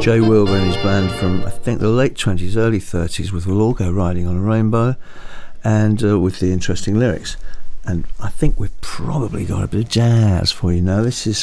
Jay Wilbur and his band from, I think, the late 20s, early 30s, with We'll All Go Riding on a Rainbow, and with the interesting lyrics. And I think we've probably got a bit of jazz for you now. This is